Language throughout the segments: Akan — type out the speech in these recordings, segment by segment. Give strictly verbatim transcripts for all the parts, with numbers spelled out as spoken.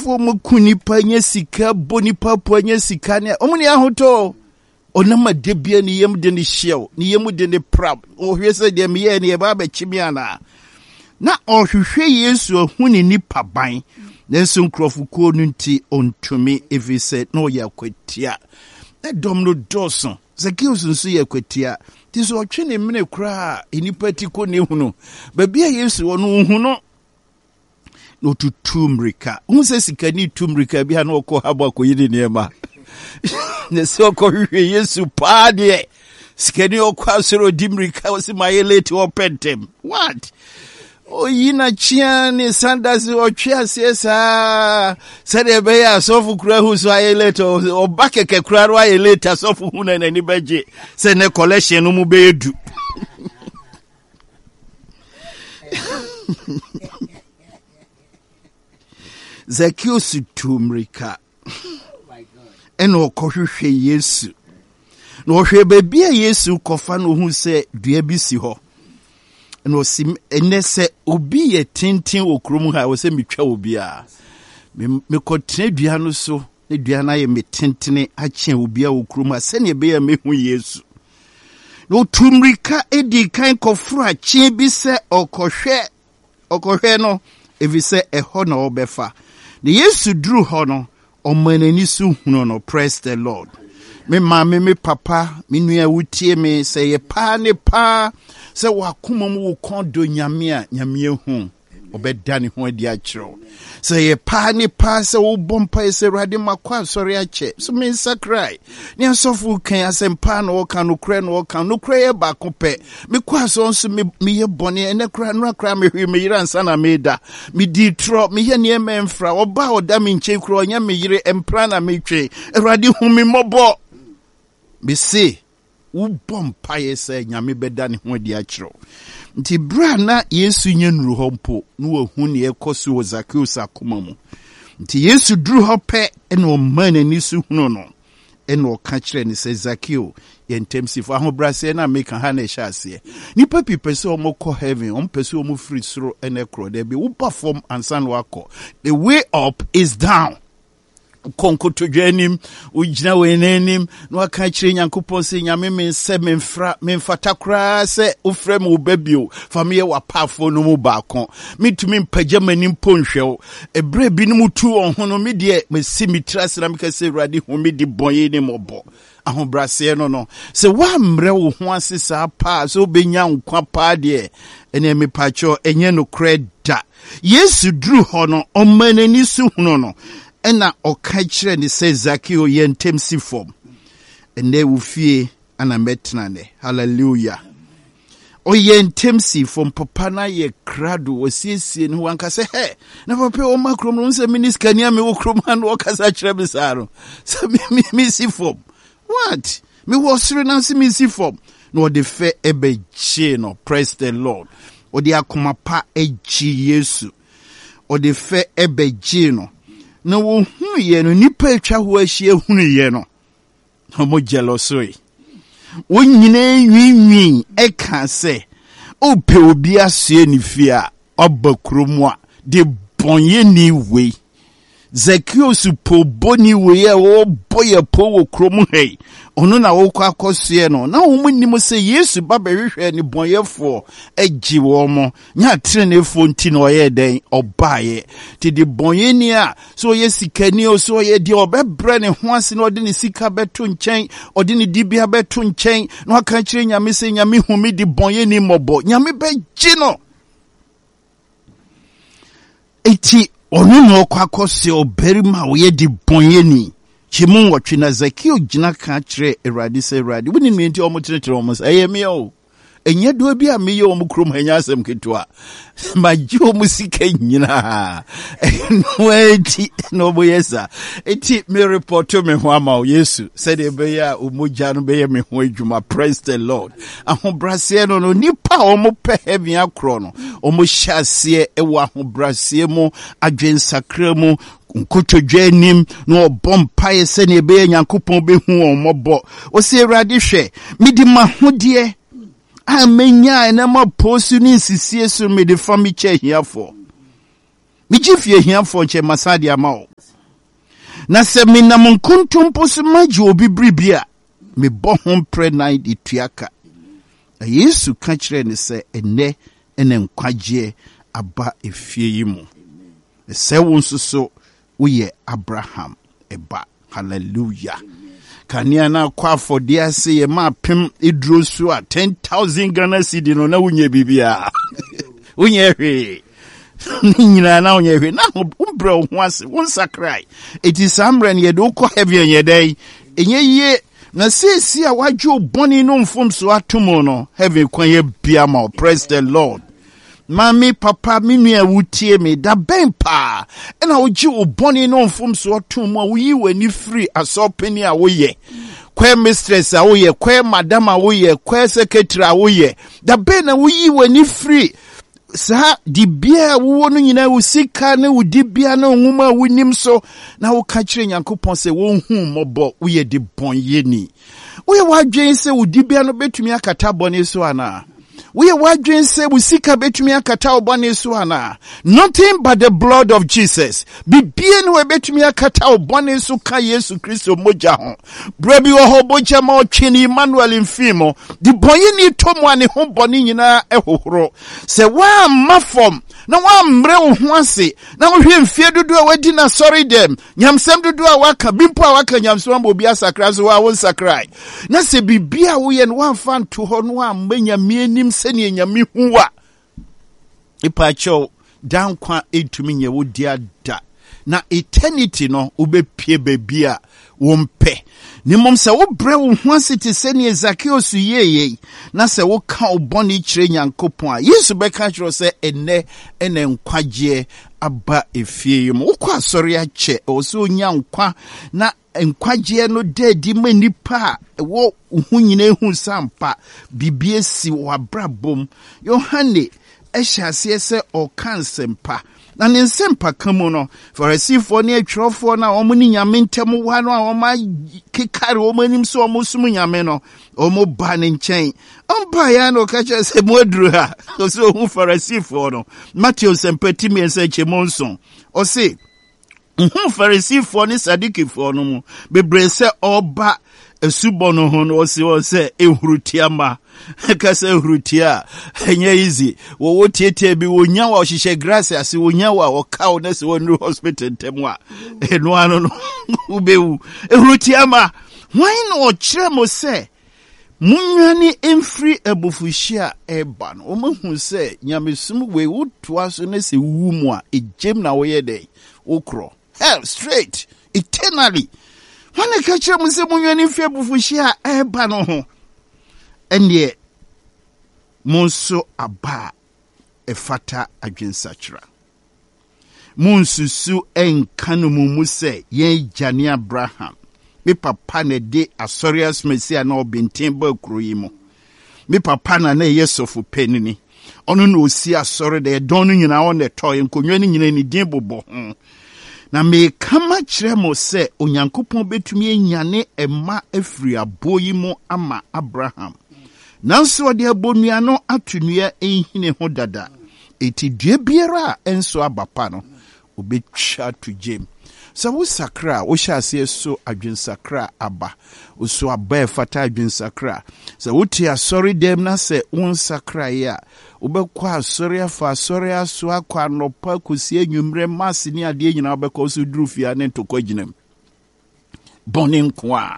fo mo kunipa nya sika bonipa po nya sika ne omuni ahoto onama debia ni yem de ni hyew ni yem de ni prab ohwese de me ye ne e ba ba chimiana na ohwehwe Yesu ahuni ni paban nenso nkrofo no nti ontumi efise no yakwatia e dom no doson Zacchaeus nso yakwatia ti so otwe ne mene kura enipa ti ko ne hunu ba bia Yesu ono hu no no tutumrika unse sikani tumrika bia no ko habo akoyiri ne ma ne so ko hwe Yesu pa de sikani okwasoro dimrika wasi mayelete opentem what o yina chiani sandasi o chia siesa sede be ya sofu kura hu so ayelete o bakeke kura ro ayelete sofu hu na ni beje se ne collection no mu be edu Zacchaeus tumrika eno kohwehwe Yesu no hwe be bia Yesu kofa no hu se dua bi si ho no sim enese obi ye tintin okrom ha wo se metwa obi a me kotre dua no so ne dua na ye metintene ache obi a okrom a se ne be ya mehu Yesu no tumrika edi kan kofru ache bi se okohwe okohwe no evi se eho na obefa ne Yesu dru ho no omanani su hunu no praise the Lord me mama me papa me nua wutie me se ye pa ne pa se wakoma mu kondo nyame a nyame hu obeda ne ho adi akiro se ye pa ne pa se wo bompa se rade makwa sori ache so me sakrai ne asofu kan asempa no kan no kre no kan no kre ye ba kope me kwa so nso me me ye bone ene kra no kra me hwe me yira nsa na me da me di tro me ye ne memfra oba oda me nche kro onya me yire empra na me twe rade hu me mobo be say wo bompa ye se nyame beda ne ho adi akiro nti bra na Yesu nyenru ho mpo no wahu ne ekoso Zacchaeus akoma mu nti Yesu dru ho pe ene o man ani su hunu no ene o ka kire ne se Zacchaeus yentemsifo ahobrase na meka ha na hyase nipa pipese o moko heaven o mpese o mu free soro ene kro de be wo perform ansan wako the way up is down konkoto dwanim ugina wenenim no aka kire nyankopon se nyame men se menfra menfata kra se ofrem wo babio famye wa pafo no mu baako mitumi mpagya manim ponhwew ebre bi no mutu onhono me de mesi mitrase na meka se rade ho me di bonye ni mobo ahobrase no no se wa mre wo ho asesa pa so benya nkwa pa de ene me pacho enye no kreda Yesu dru ho no omanani su huno no ena oka kire ni se Zacchaeus yentemsi form ene wo fie ana metna ne hallelujah o yentemsi form papa na ye krado osiesie ne wanka se he na papa o makrom no se minister kania me wo krom an wo kasa kire bisaro se me me si form what me wo sure na se me si form no de fe ebe chi no praise the Lord o de akoma pa eji Yesu o de fe ebe ji no na wo hu ye no nipa etwa ho ahie hunu ye no homo jealousy wo nyina nwinwi e ka se o pe obi asie ni fia obakromu a de bonye ni we Zacchaeus po boni we e wo boye po wo kromu hei ono na wo kwa akosue no na wo munnim se Yesu baba hwehwe ni bonyefo agi wo mo nya trenefo nti no ye den obaye ti de bonye ni a so ye sikani o so ye di obebre ne ho ase no ode ne sika beto nchen ode ne dibia beto nchen no aka kire nyame se nyame humi di bonye ni mobo nyame beji no eti onu no kwa akosue oberima wo ye di bonye ni chimu watwe na Zacchaeus gina ka kire Erade se Erade woni me nti omotenetere omo say me o enye do bi a me ye omo krom hanya asem ketua ma ji omo sika nyina no eti no boyesa eti me report me ho ama Yesu said e be ya omogya no be ye me ho adwuma praise the Lord ahobrase no no nipa omo pe heaven akro no omo hyase e wa ahobrase mu adwensakra mu nkoto dwanim no bompa ye se ne be Nyankopon be hu omobo o se Erade hwe midi mahode amenya na ma posu ni nsisie so midi fami che hiafo mi gifie hiafo che masade ama o Na se minam nkontompo so magye obi bribia me bo ho pre nine de tuaka. Yesu ka kire ne se ene ene nkwagye aba efie yi mu. Se wo nso so wo ye Abraham eba. Hallelujah. Kania na kwa for dia se ye ma pem eduro so a ten thousand Ghana cedi no na wunye bibia. Wunye hwe. Nyina na wunye hwe na umbre ho ase won sakrai. It is amran ye do ko heavy ye day. Enye ye na sesi a wadwo boni no mfom so atomo no heaven kwan ye bia ma. Praise the Lord. Mami papa minu wutie me da ben pa ena oji oboni no mfom so atomo a wuyi wani free asopeni a woye kwe mistress a woye kwe madam a woye kwe secretary a woye da ben na wuyi wani free sa di bia wo no nyina wo sika ne wo di bia na nwuma wonim so na wo ka kire Nyankopon se wo hu mobo wo ye di bon yeni wo ye wadwen se wo di bia no betumi akata bone so ana we are wadwen se wo sika betumi akata obone so ana nothing but the blood of Jesus bibie no betumi akata obone so ka Yesu Kristo moja ho brabi wo ho boja ma otwini Emmanuel mfimo di boye ni tomu ane ho bone nyina ehohoro se wa mafom na wa mre wo ho ase na wo hwe mfie dodo a wadi na sorry dem nyamsem dodo a waka bimpo a waka nyamsem bo bia sakra so wa won sakrai na se bibia wo ye no wa fan to ho no amanya mienim sene nyame huwa ipacho dankwa etumi nye wo dia da na eternity no ubepie bebia wo mpe ni mom se wo bre wo ho asete sene Zacchaeus yeye na se wo ka oboni kire Nyankopon a Yesu beka kiro se ene ene nkwagye aba efie mu wo kwa sori ache o se onya nkwa na nkwagye no dedi manipa wo hu nyina hu sampa bibie si wa brabom Yohane ehyiase se o kansempa na ne nsempa kamu no Farisifo ne atwrofo na omo ni nyame ntem wa no a omo kekare omo anim so omo sum nyame no omo ba ne nchen ompa ya no ka che se modru ha so hu Farisifo no Matthew sempati me se chemonson o se hu Farisifo ne Sadikifo no mu bebre se oba esubo no ho no o se o se ehurutiama kasa ehrutia enye easy wo wo tietie bi wo nya wa ohihye grass ase wo nya wa wo kaw na se wo no hospital temwa eno ano no ubewu ehurutiama why no kire mo se munwani emfri ebufuhia eba no o mahu se nyamesum we wo toa so na se wu mu a ejem na wo ye dey okro hell straight eternally wana ka kire mo se munwani emfri ebufuhia eba no ho ende monso aba efata adwensachra monsusu enkanu mumu se yen jani Abraham me papa ne de asorias mesia na obintin ba kuro yi mo me papa na na yesofu penini ono na osi asori de don nyina on the toy nkonwa ni nyina ni din bobo ho na me kama kire mo se Onyankopon betumi enyane ema afiri aboyi mo ama Abraham nanso de abonua no atunua ehine ho dada eti due biara enso abapa no obetwa to jem so wo sakra wo hyase so adwensakra aba so aba fata adwensakra so wo ti asori dem na se won sakra ya obekwa asori afa asori aso akwa nopa kosi anwumre masse ni ade nyina obekwa so durufia ne ntokwa ginam bonin kwa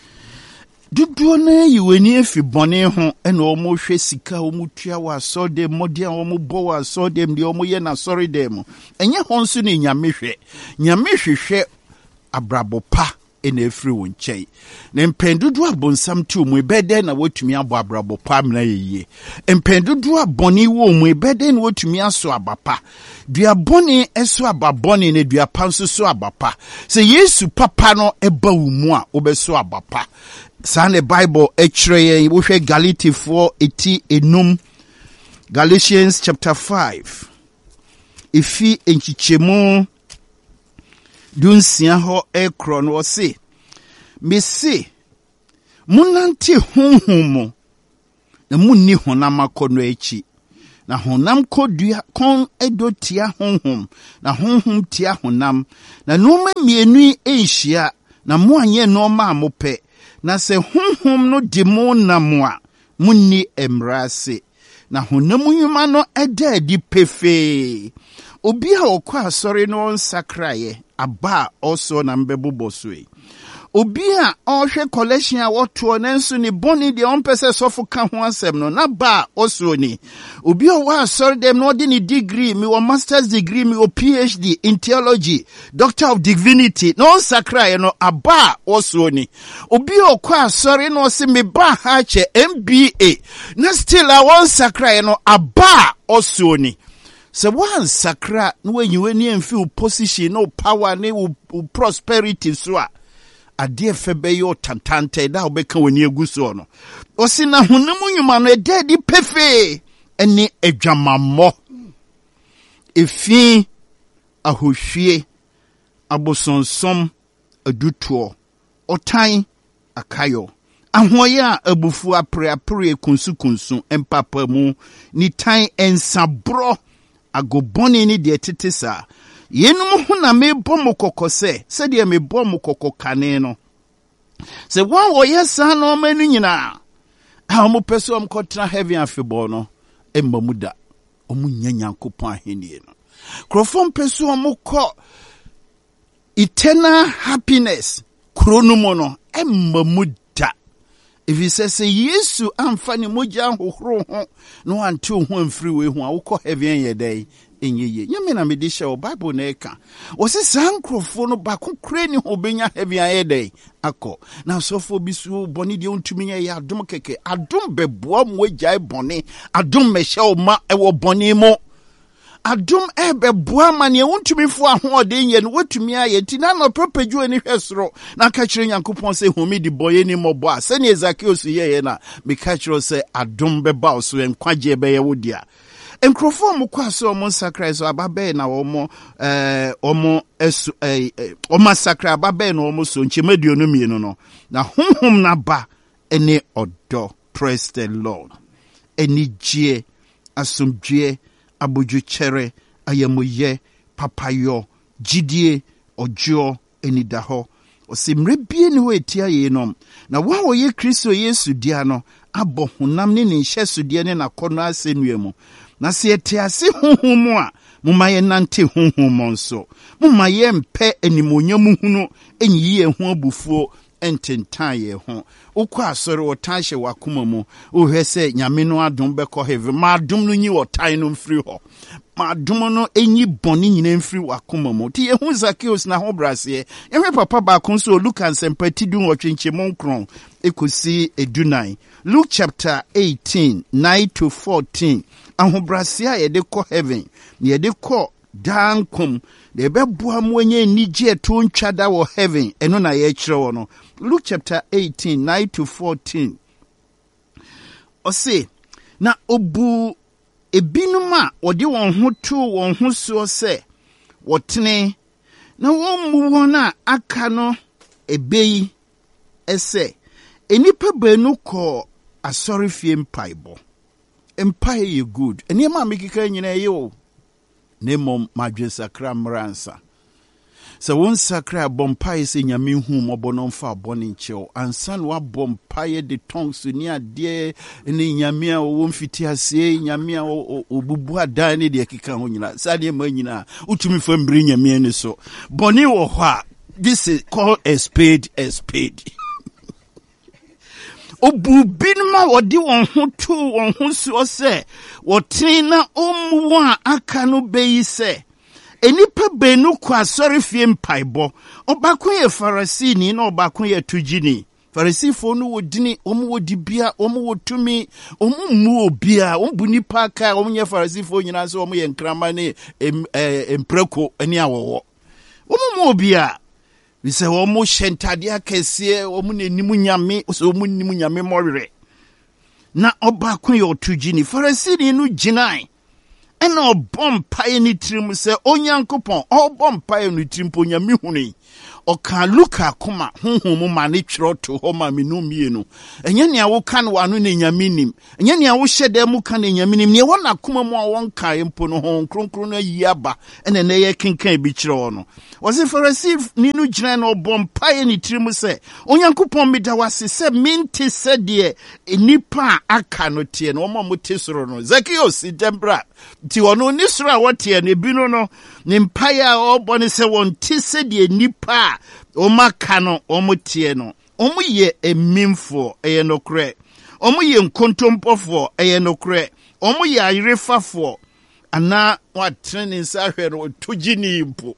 duduo na yiweni efi bone ho ena omo hwe sika omo tua wa so de modian omo bo wa so dem de omo ye na sorry dem enye honso ne nyame hwe nyame hwehwe abrabo pa ena efri wo nkyai na mpendudu abonsam ti omo ebede na wotumi abo abrabo pa mna yeye mpendudu aboni wo omo ebede na wotumi aso abapa dua boni eso ababoni na dua panso so abapa se Yesu papa no eba wo mu a obeso abapa Sane Bible echre wo hwe Galatians eti enum Galatians chapter five ifi enchichemu dunsia ho ekro no se mesi munante honhom na munni honam akono echi Na honam kodua kon edo tia honhom. Na honhom tia honam. Na noma mienu enhyia. Na mo anye noma amope. Na se honhom no di mo na mo a munni emrase. Na honam nyuma no eda di pefe. Obi a okwa asori no nsakraye aba also na mbebo soi. Obi a ohwe collection a woto nanso ne boni de on pese sofo ka ho asem no na ba also ni. Obi a wa asori dem no de ni degree, mi wa master's degree, mi o PhD in theology, doctor of divinity, no sakraye no aba also ni. Obi a okwa asori no se me ba ha che M B A, na still a won sakraye no aba also ni. So one sakra no when you any feel position no power ne prosperity so a ade febe yo tantante da obeka wani aguso no osi na honam nyuma no ede di pefe ene adwamammo efi ahohwie abosonsom adutuo otan akayo ahoya abufu apre apre kunsu kunsu empapa mu ni tan ensabro agoboni ni de tetesa yenum ho na mebɔ mo kokose se de mebɔ mo kokokane no se wan wo yesa no manu nyina a mo peso am kontra heaven afebo no emmamuda omu nyanyankopɔn ahenie no krofom peso mo kɔ eternal happiness kronomo no emmamuda. If he says Yesu amfani moja hohoro ho no ante ho amfiri we ho a wokɔ heaven ye day enye ye nyame na medisha o Bible na eka o se sankrofo no ba ko kure ni ho benya heaven ye day akɔ na sofo bisu boni de ontumi ye adom keke adom beboa mo agyae boni adom mehye o ma ewo boni mo adom ebe boa mane wontumi fo ahoɔden ye no watumi aye ti na no propagyo ani hwesoro na ka kire Nyankopɔn se homi di boye ni mɔbɔ a sɛ ne Zacchaeus ye ye na me ka kire se adom beba so enkwagye be ye wodia enkrofo mo kwa so mo sakra so ababe na wo mo eh omo esu eh omo sakra ababe na wo mo so nchemaduo no mienu no na honhom na ba ene odo. Praise the Lord. Eni gie asomdue aboju chere ayamoye papayo jidie ojo enidaho osimre bie ni ho etia ye nom na wa wo ye Kristo Yesu dia no abo honam ne ne nhyeso dia ne nakono asenue mu na se etiase honhom a mumaye nante honhom nso mumaye mpe animonyam hunu enyi ye ho abufuo ententan ye ho ukwa asori wotanhye wakoma mu ohwe se nyame no adom bekɔ heaven ma adom no nyi wotan no mfiri ho ma adom no enyi bɔne nyina mfiri wakoma mu ti ye hu Zacchaeus na ho brase ehwe papa ba kon so Luke ansempati du wotwenkyemon kron ekosi edunan Luke chapter eighteen nine to fourteen ahobrase a ye de kɔ heaven ye de kɔ dankom de beboa mo enye nigye to ntwada wo heaven eno na ye kire wo no Luke chapter eighteen nine to fourteen ose na obu ebinum a ode won ho to won ho so se wotene na won mu won a aka no ebeyi ese enipa banu ko asori fie mpaibo empire ye good eni ma mekika nyina ye o Nemo madwe sakra mransa. So won sakra bompaye se nyame hu mobono mfa boni nchew. Ansan wa bompaye de tongues ni ade ni nyame a wo mfiti ase nyame a obubu adan ni de keka ho nyina. Sade ma nyina utumi fa mbiri nyame ni so. Boni wo ho a this is called a spade a spade. Obu binma wodi won ho to won ho so se wotin na omu a aka no beyi se enipa benu kwa sorry fie mpaibo obako ye Farisini na obako ye tujini Farisifo no wodini omu wodi bia omu wotumi omu mu obia omu nipa ka omu ye Farisifo nyina so omu ye nkrama ne empreko ani awowo omu mu obia we say omu shentade akese omu nenimu nyame so omu nenimu nyame morere na obako ye otujini Farisini no ginai ena obom paye ni trim se onyankopon obom paye no trim po nyame huni oka luka kuma honhom ma ne twero to ho ma menu mienu enye ne awo kan wano ne nyaminim enye ne awo hyede mu kan ne nyaminim ne wona kuma mu a won kan mpo no hon kronkron no yi aba ene ne ye kenkan bi kyerɛ no wɔse Pharisee ni no gyina na ɔbɔmpae ne tirim sɛ onyankopɔn meda wase sɛ mente sɛ de nipa aka no tie no ɔma mo te soro no Zacchaeus dembra ti ɔno ni soro a wɔte ne bi no no ne mpae a ɔbɔ ne sɛ wɔn te sɛ de nipa a ɔma ka no ɔmo tie no ɔmo yɛ emimfo ɛyɛ nokorɛ ɔmo yɛ nkontompɔfo ɛyɛ nokorɛ ɔmo yɛ ayerefafo ana watrene ne nsa hwɛ no togyi ne mpo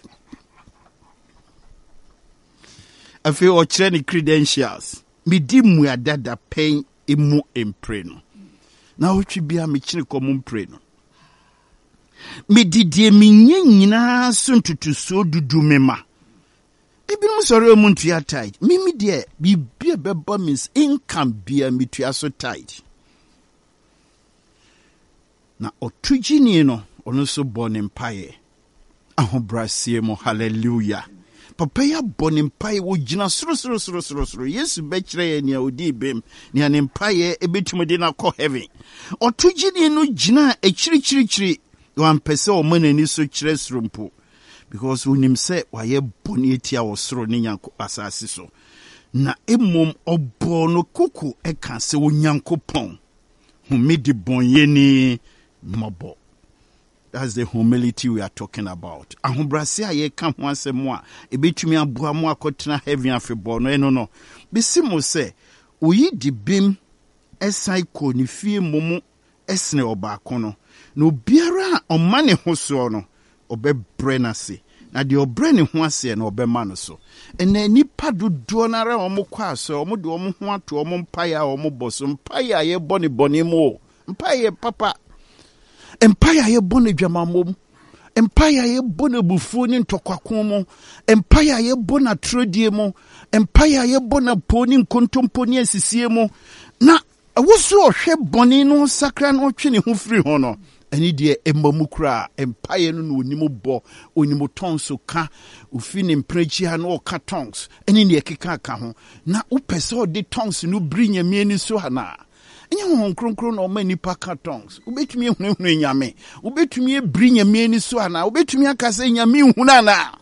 afi ɔkyerɛ ne credentials medi muadada pɛn emu mpre no na wotwi bia mekyene kɔm mpre no medi die menye nyinaa so ntutusuo dudu mema ebinom sɔre mu ntua tight mimi de bibia bɛba means income bia metua so tight na otugini no ono so bɔ mpae ahobrasie mo hallelujah papa ya bɔ ne mpae wo gyina soro soro soro soro soro Yesu bɛkyerɛ yɛ nea odi bem nea ne mpae ebetum de na kɔ heaven otugini no gyina ekyirikyirikyiri wampɛ sɛ ɔma n'ani so kyerɛ soro mpo because wonim sɛ wayɛ bɔne etia wɔ soro ne nyanko asase so na emom ɔbɔ no koko ɛka sɛ onyankopɔn humidi bɔnyɛ ni mɔbɔ. That's the humility we are talking about. Ahobrase a ye ka ho asɛm a ebetumi aboa mo akɔtena heaven afebɔ no eno no bisi mo sɛ oyi di bim ɛsan kɔ ne fie momo ɛsene ɔbaako no na obiara a ɔma ne ho so no ɔbɛbrɛ n'ase na de ɔbrɛ ne ho ase na ɔbɛma no so ɛna nipa dodoɔ na ra ɔmo kɔ aso ɔmo de ɔmo ho ato ɔmo mpae a ɔmo bɔ so mpae a ye bɔ ne bɔne mo mpae papa empire ye bone dwamamom empire ye bone bufuo ni ntokwako mo empire ye bona trodie mo empire ye bona poni nkontompo ni asisie mo na woso ohwe bone no sakra no twe ne ho firi ho no ani de emmamukura empire no no onimo bo onimo tonso ka ofi ne mprechi ha no ka tongs ani ne ekeka ka ho na upese o de tongs no brinya mieni so hana enye ho kronkron na o ma nipa cartons ubetumi ehunehunu nyame ubetumi ebri nyame ni so ana ubetumi akasa nyame ehunu ana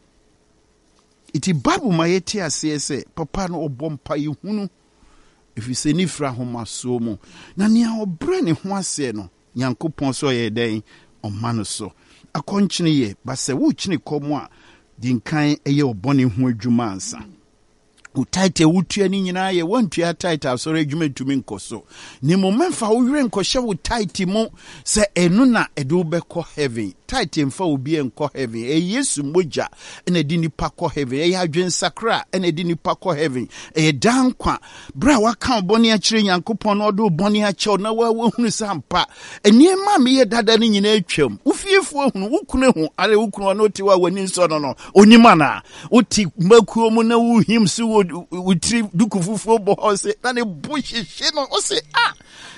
iti babu mayeti asese papa no obompa ehunu efise ni fra homa so mu na ne a obre ne ho ase no Nyankopon so ye den o mano so akonkyene ye ba se wo kyene komo a dinkan eye obone ho adwuma ansa utaite wutua ni nyina ye wantua title asore adwuma tumi nkoso ni mo memfa wo were nkɔhye wo title mo se enu na edu bɛkɔ heaven title mfa obi enkɔ heaven e Yesu moja ena di nipa kɔ heaven e adwen sakra ena di nipa kɔ heaven e dankwa bra waka bɔne akyire Nyankopɔn no do bɔne akyɛw na wa hunu sampa eniema me ye dada ni nyina atwam ufiefo hunu wukunu hu ale wukunu no ti wa wani nso no no onima na oti makuo mu na wu him so wutri duku fufuo bo ho se na ne bo hyehye no o se ah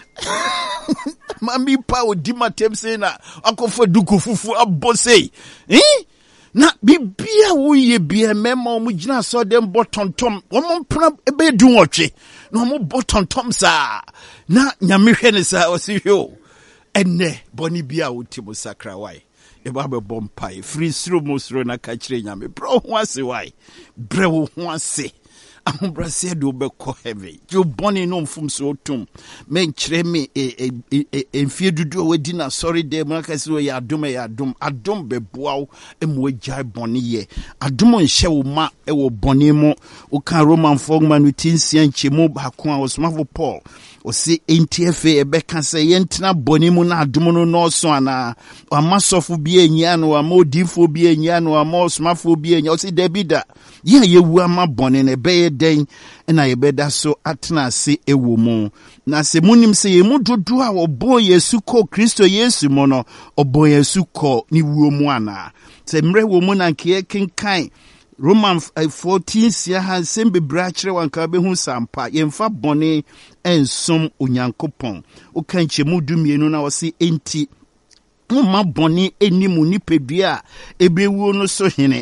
mami pa odi matem se na akofo duku fufuo abo se eh na bibia wo ye bia mema o mu gina so dem botontom wo mo mpra ebe du nwotwe na mo botontom sa na nyame hwe ne sa o se hwe enne boni bia wo ti mo sakra wai eba be bompai free sro mo sro na ka kire nyame bro ho ase wai bre wo ho ase ahobrase do be ko heaven you boni no mfum so otum men kire me e enfie dudu we di na sorry dem na ka se we ya adom ya adom adom be boawo e mo agya boni ye adom nhye wo ma e wo boni mo o kan Roman fogman utinsia nchemu ba ko a osmafo Paul o si N T F A ebe kan se yentina boni mu na adom no no so ana amasofo bi enya no amodifo bi enya no amosmafo bi enya o si debida ye ye wu ama boni na be den na ye beda so atena se ewo mu na se munim se ye mudodo a obo Yesu ko Kristo Yesu mo no obo Yesu ko ni wuo mu ana se mre wo mu na nke kenkan Roman fourteen sia han sembe brachre wanka be hu sampa yemfa bone ensom Onyankopɔn o kanche mudumienu na wose enti mma bone enimu nipedua ebewuo no so hene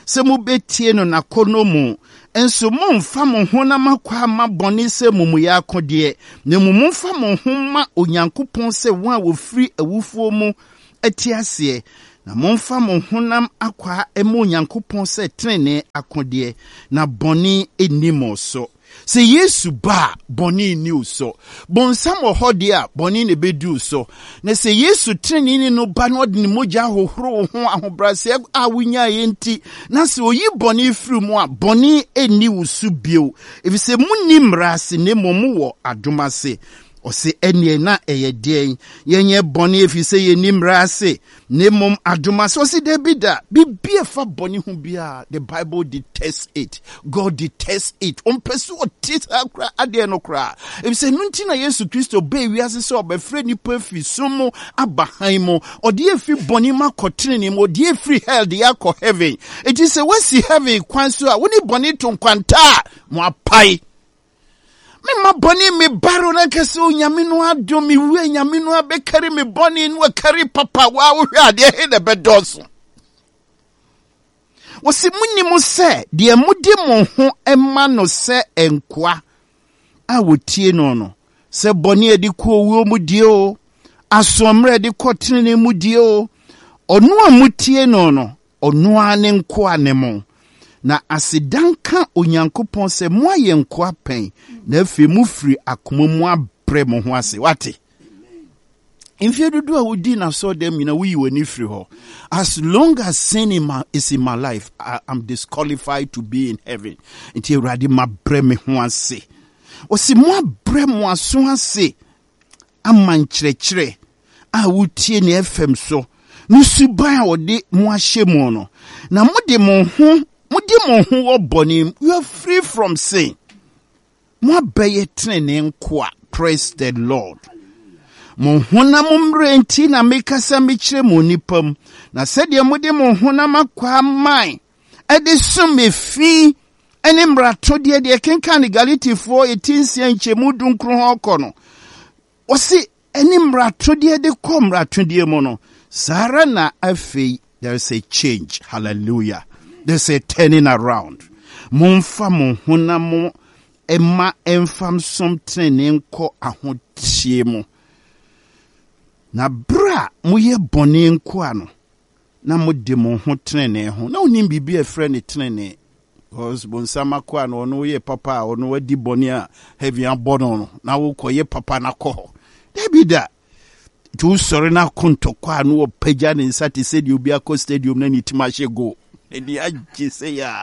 se mu betie no nakono mu enso mo mfa mo honam akwa ma bone se mumu ya akode ne mumu mfa mo homa onyankopon se won a wo firi awufuo mu atiase na momfa mo honam akwa emo onyankopon se trene akode na bone enimo so se Yesu ba boni ni uso bonsam ohode a boni ne bedu so na se Yesu treni ni no ba no de moja hohoro ho ahobrase a wunya yenti na se oyi boni firi mu a boni eni usu bio if se munnim rase ne momu wo adomase o se enie na eye den yenye boni if se yenim rase ne mom adumase o se debida bibie fa boni hu bia the Bible detests it. God detests it. On pesu o tita kra ade no kra if se nunti na Yesu Kristo be wiase se obefre ni pafi somo abahan mo ode efi boni ma kotrene mo ode efi hell de akọ heaven it is a wasi heaven kwan so a woni boni to kwanta mo apai me ma boni me baro na kese onyame no adom me wu anyame no abekari me boni no akari papa wa wo hwa de he de bedoso wasi munni mo se de mudi mo ho ema no se enkoa a wotie no no se boni edi ko wo mu die o asomre edi ko trene mu die o onu amutie no no onu ane nkoa ne mo na asidanka onyankopon se mo aye nkoa pen na afi mu firi akoma mu abre mo ho ase wate If do a would na saw them in a way when if you as long as sin in my, is in my life, I am disqualified to be in heaven. Until ready my breme one say. O si moi brem one so say. A man chre I would tie ni F M so. No suba o de moi shemono. Na mudi mon hon, mudi mon hon o bonim, you are free from sin. Moi baye training kwa. Praise the Lord. Mon honam mrenti na mekasa mechire monipam na sede mode mon honam akwa man ede so mefi ene mrato de de kenkan Galatifo eighteen nchemu dunkro ho kono osi ene mrato de de ko mrato de mo no sara na afei there is a change. Hallelujah. There's a turning around. Monfa mon honam emma enfam something enko ahotie mo na bra moye bone nko ano na mode mo ho trene ho na onim bibi e frɛ ne trene cause bonsama ko ano no ye papa ono wadi bone a heavy abono no na wo koye papa na ko debida tu sori na konto ko ano wo pagya ne nsate said you be akọ stadium na ni timashe go ne dia gise ya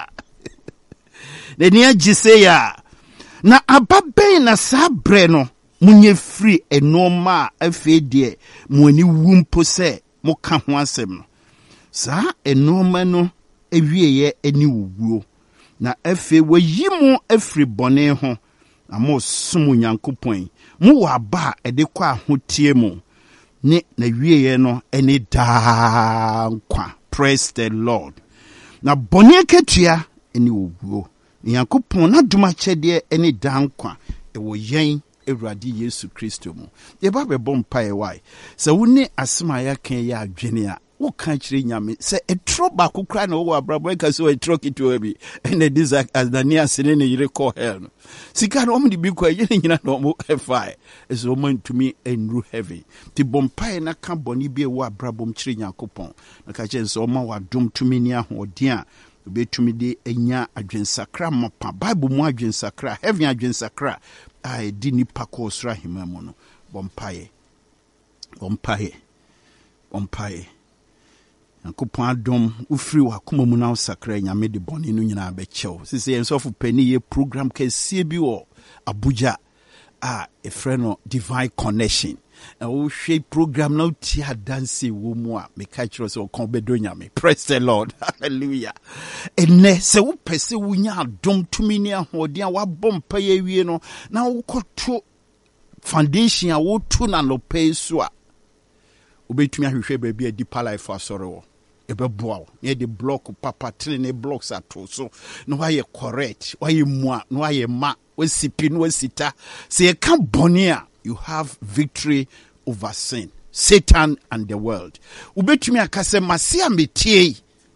ne dia gise ya na ababen na sabre no munye free enoma afedie muani wumpo se muka ho asem no sa enoma no ewieye eni wuwo na afe wayimu afri bone ho na mo sumu nyankopon mu wa ba ede kwa ahotie mu ne na wieye no eni da kwa. Praise the Lord. Na bone ketua eni wuwo nyankopon na duma chede eni da kwa e wo yen Ewurade Yesu Kristo mu. Ye ba be bom pae wai. Se woni asema ya kan ya adwene a wo kan kire nyame se etro ba kokra na wo abrabo ka so etro kito bi ene dizak azania sene ne yire ko hell no. Sika no om di bi kwa yene nyina no mo efai. Eso mo ntumi enru heaven. Ti bom pae na kan boni bi e wo abrabo m kire Nyankopon. Na ka che nso ma wa dom tumi ni ahoden a obetumi de enya adwensakra mopa. Bible mu adwensakra, heaven adwensakra. I didn't pako sra himamono bompaye bompaye bompaye Yankopon adom ufiri wakoma mu na sakra nyame de bone no nyina abechew sisi ensofu pani ye program kese bi wo Abuja a e freno Divine Connection na wo hwe program na uti adanse wo mu a me ka kiro se okon bedo nyame. Praise the Lord. Hallelujah. Ene se wo pese wo nya adom tumi ni ahode a wabom pa ye wie no na wo koto foundation a wo tu na no pay so a obetumi ahwehwe ba bi a deeper life asore wo ebe boa ne de block papa three ne blocks ato so no why you correct why you mua no why you ma we sipi no sita se e kan bone a you have victory over sin, Satan and the world. Ubetumi akase masia metie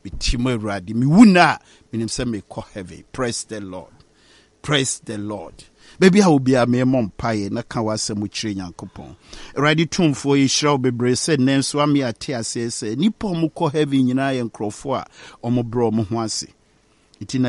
Bitimo Awurade. Me wuna minim se me kɔ heaven. Praise the Lord. Praise the Lord. Baby, I will be a mere mompaye na ka wasɛm kyerɛ Nyankopɔn. Awurade tumfo yi hyira wo bebree sɛ nanso ame ate ase sɛ nipa mo kɔ heaven nyinaa yɛ nkrɔfo a ɔmo bro mo ho ase. Iti na